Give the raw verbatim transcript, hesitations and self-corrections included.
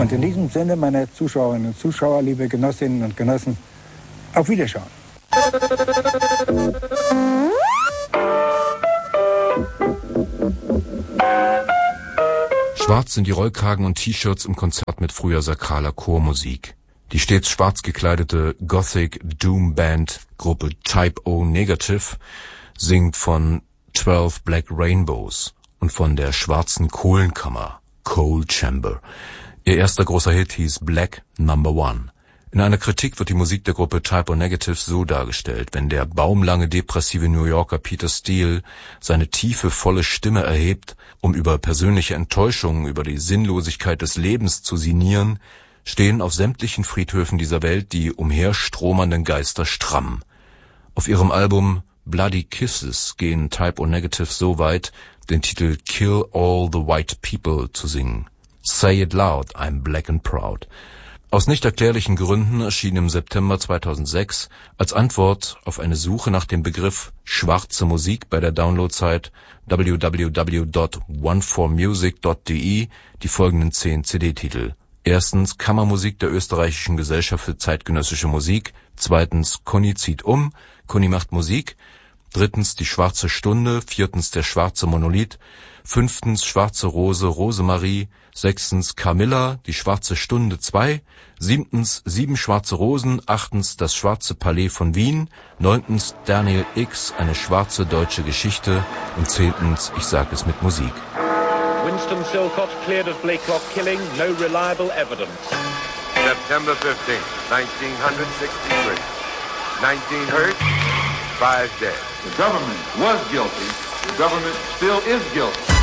Und in diesem Sinne, meine Zuschauerinnen und Zuschauer, liebe Genossinnen und Genossen, auf Wiederschauen. Schwarz sind die Rollkragen und T-Shirts im Konzert mit früher sakraler Chormusik. Die stets schwarz gekleidete Gothic Doom Band Gruppe Type O Negative singt von Twelve Black Rainbows und von der schwarzen Kohlenkammer Coal Chamber. Ihr erster großer Hit hieß Black Number One. In einer Kritik wird die Musik der Gruppe Type O Negative so dargestellt: Wenn der baumlange depressive New Yorker Peter Steele seine tiefe, volle Stimme erhebt, um über persönliche Enttäuschungen, über die Sinnlosigkeit des Lebens zu sinnieren, stehen auf sämtlichen Friedhöfen dieser Welt die umherstromernden Geister stramm. Auf ihrem Album Bloody Kisses gehen Type O Negative so weit, den Titel Kill All the White People zu singen. Say it loud, I'm black and proud. Aus nicht erklärlichen Gründen erschien im September zweitausendsechs als Antwort auf eine Suche nach dem Begriff schwarze Musik bei der Downloadzeit w w w punkt one four music punkt d e die folgenden zehn C D-Titel. Erstens Kammermusik der Österreichischen Gesellschaft für zeitgenössische Musik. Zweitens Conny zieht um, Conny macht Musik. Drittens Die schwarze Stunde. Viertens Der schwarze Monolith. Fünftens Schwarze Rose, Rosemarie. Sechstens Camilla, Die schwarze Stunde zwei. Siebtens Sieben schwarze Rosen. Achtens Das schwarze Palais von Wien. Neuntens Daniel X, eine schwarze deutsche Geschichte. Und zehntens Ich sag es mit Musik. Winston Silcott cleared of Blakelock killing, no reliable evidence. September fifteenth, nineteen sixty-three. nineteen hurt, five dead. The government was guilty. The government still is guilty.